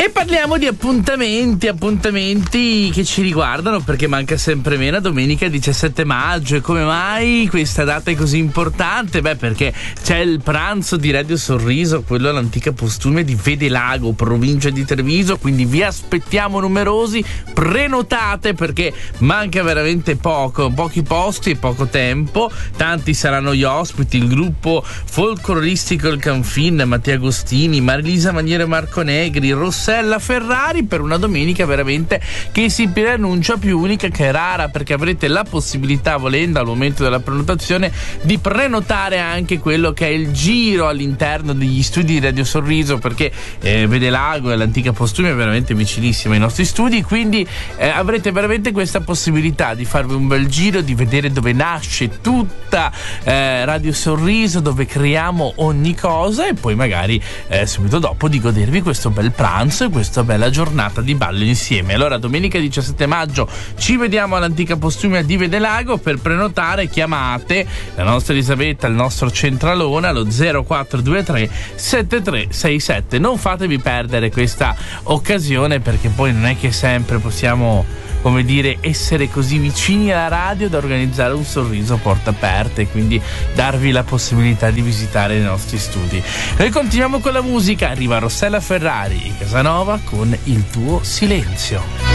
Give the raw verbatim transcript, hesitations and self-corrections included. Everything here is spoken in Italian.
E parliamo di appuntamenti, appuntamenti che ci riguardano, perché manca sempre meno domenica diciassette maggio. E come mai questa data è così importante? Beh, perché c'è il pranzo di Radio Sorriso, quello all'antica Postume di Vedelago, provincia di Treviso, quindi vi aspettiamo numerosi, prenotate perché manca veramente poco, pochi posti e poco tempo. Tanti saranno gli ospiti, il gruppo folcloristico Il Canfin, Mattia Agostini, Marilisa Maniere Marco Negri, Rossella Ferrari, per una domenica veramente che si preannuncia più unica che rara, perché avrete la possibilità, volendo al momento della prenotazione, di prenotare anche quello che è il giro all'interno degli studi di Radio Sorriso, perché eh, Vedelago e l'antica Postume è veramente vicinissima ai nostri studi, quindi eh, avrete veramente questa possibilità di farvi un bel giro, di vedere dove nasce tutta eh, Radio Sorriso, dove creiamo ogni cosa, e poi magari eh, subito dopo di godervi questo bel pranzo e questa bella giornata di ballo insieme. Allora domenica diciassette maggio ci vediamo all'antica Postumia di Vedelago. Per prenotare chiamate la nostra Elisabetta, il nostro centralone, allo zero quattro due tre sette tre sei sette. Non fatevi perdere questa occasione, perché poi non è che sempre possiamo, come dire, essere così vicini alla radio da organizzare un sorriso a porte aperte, quindi darvi la possibilità di visitare i nostri studi. Noi continuiamo con la musica, arriva Rossella Ferrari, Casanova con Il tuo silenzio.